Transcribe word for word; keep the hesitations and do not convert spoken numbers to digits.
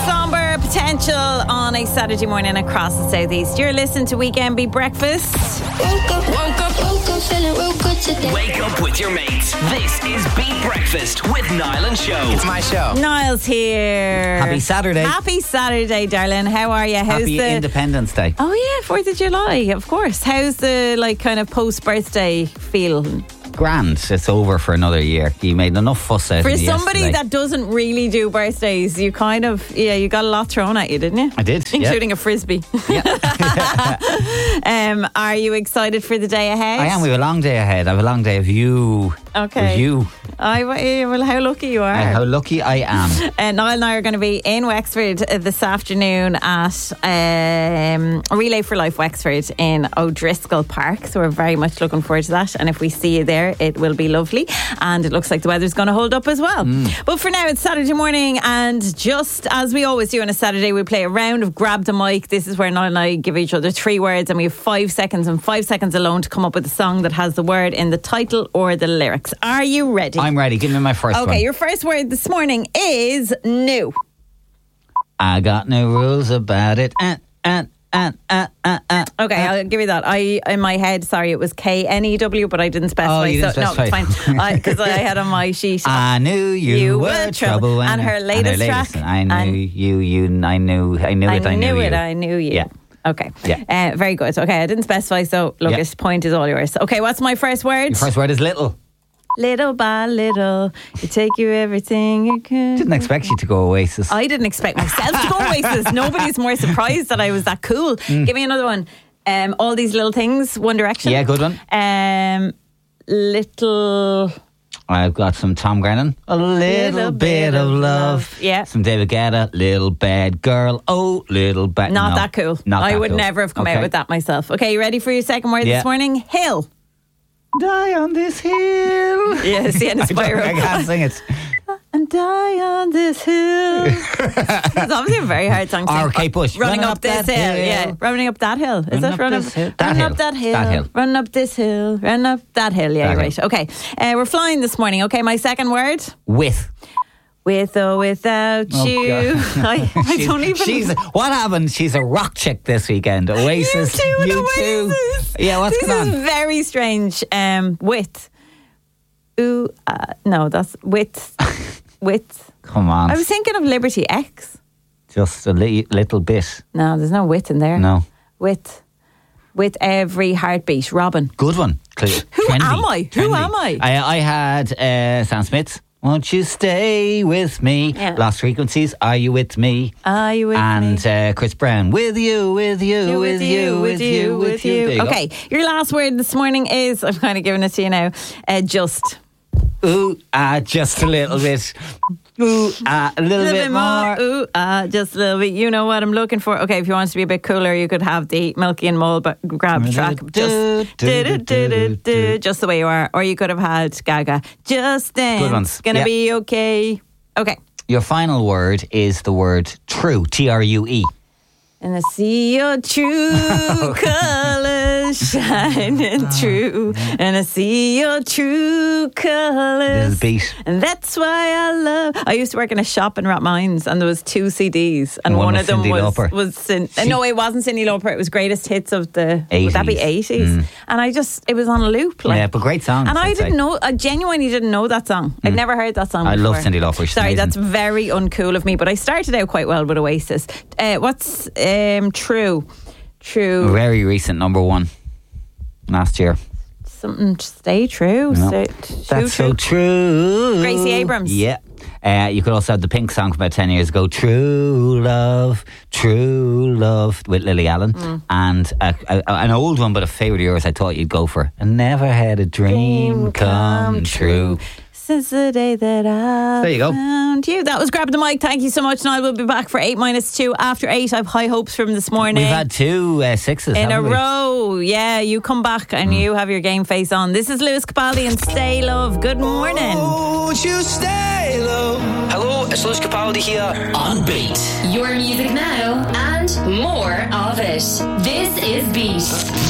Somber potential on a Saturday morning across the southeast. You're listening to Weekend Beat Breakfast. Woke up, woke up, woke up, feeling real good today. Wake up with your mates. This is Beat Breakfast with Niall and Show. It's my show. Niall's here. Happy Saturday. Happy Saturday, darling. How are you? How's Happy the Independence Day. Oh yeah, fourth of July, of course. How's the like kind of post-birthday feel? Grand. It's over for another year. You made enough fuss out For of me somebody yesterday. that doesn't really do birthdays, you kind of, yeah, you got a lot thrown at you, didn't you? I did, yeah. Including a frisbee. um, are you excited for the day ahead? I am. We have a long day ahead. I have a long day of you. Okay. Of you. I, well, how lucky you are. Uh, how lucky I am. Uh, Niall and I are going to be in Wexford uh, this afternoon at um, Relay for Life Wexford in O'Driscoll Park. So we're very much looking forward to that. And if we see you there, it will be lovely. And it looks like the weather's going to hold up as well. Mm. But for now, it's Saturday morning. And just as we always do on a Saturday, we play a round of Grab the Mic. This is where Niall and I give each other three words. And we have five seconds and five seconds alone to come up with a song that has the word in the title or the lyrics. Are you ready? I'm ready. Give me my first one. Okay, your first word this morning is new. I got no rules about it. Uh, uh, uh, uh, uh, uh, Okay, uh. I'll give you that. I in my head, sorry, it was K N E W, but I didn't specify. Oh, you didn't so specify. no, it's fine. Because I, I had on my sheet. I knew you, You were were trouble. trouble. when- And her latest track, I knew and- you, you, I knew, I knew I it, I knew, knew you. it. I knew you. Yeah. Okay. Yeah. Uh, very good. Okay, I didn't specify, so look, Yeah. this point is all yours. Okay, what's my first word? Your first word is little. Little by little, you take you everything you can. Didn't expect you to go Oasis. I didn't expect myself to go Oasis. Nobody's more surprised that I was that cool. Mm. Give me another one. Um, all these little things. One Direction. Yeah, good one. Um, little. I've got some Tom Grennan. A little, Little bit, bit of of love. love. Yeah. Some David Guetta. Little bad girl. Oh, little bad. Not no, that cool. Not I that would cool. never have come Okay. out with that myself. Okay, you ready for your second word Yeah. this morning? Hill. Die on this hill. Yeah, Sienna I, don't- Spyro. I can't sing it. And die on this hill. It's obviously a very hard song to Or sing. Kate Bush. Running Run up, up this that hill. hill. Yeah, running up that hill. Is Run that up run up this hill. That run hill. up that hill? That hill. Run up this hill. Run up that hill. Yeah, That you're hill. right. Okay, uh, we're flying this morning. Okay, my second word. With. With or without Oh, you. God. I, I She's- don't even. She's, what happened? She's a rock chick this weekend. Oasis. You too, and You too. Oasis. Yeah, what's this going on? is very strange. Um, with. Ooh, uh, no, that's with. with. Come on. I was thinking of Liberty X. Just a li- little bit. No, there's no wit in there. No. With. With every heartbeat. Robin. Good one. Cl- Who trendy. am I? Who Trendy. am I? I, I had uh, Sam Smith. Won't you stay with me? Yeah. Lost Frequencies. Are you with me? Are you with and me? uh, Chris Brown. With you, with you, with you, with you, with you. There you go. Okay, your last word this morning is, I'm kind of giving it to you now, uh, just. Ooh, ah, just a little bit. Ooh, ah, a little, A little bit, bit more. more. Ooh, uh, just a little bit. You know what I'm looking for. Okay, if you want to be a bit cooler, you could have the Milky and Mull but grab track. Just, do, do, do, do, do, just the way you are. Or you could have had Gaga. Just dance. Good ones. Gonna Yeah. be okay. Okay. Your final word is the word true. T R U E. And I see your true colours shining through. And I see your true colours. Little beat. And that's why I love. I used to work in a shop in Rathmines, and there was two C Ds, and One one, was of them Cyndi was Lauper. was Cin- no, it wasn't Cyndi Lauper. It was greatest hits of the would that be eighties. eighties? Mm. And I just it was on a loop. Like, Yeah, but great songs, And I I'd didn't say. know. I genuinely didn't know that song. I'd never heard that song. I before. love Cyndi Lauper. She's Sorry, amazing. that's very uncool of me. But I started out quite well with Oasis. Uh, what's um, true? True. Very recent number one last year. Something to stay true. No. Stay, That's so true. Gracie Abrams. Yeah. Uh, you could also have the Pink song from about ten years ago, True Love, True Love, with Lily Allen. Mm. And a, a, an old one, but a favourite of yours I thought you'd go for. I never had a dream, come true. Since the day that I There you go. found you. That was Grab the Mic. Thank you so much. Niall will be back for eight minus two after eight. I've high hopes from this morning. We've had two uh, sixes, in a haven't we? row. Yeah, you come back and you have your game face on. This is Lewis Capaldi and Stay Love. Good morning. Won't you stay low? Hello, it's Lewis Capaldi here on Beat. Your music now and more of it. This is Beat.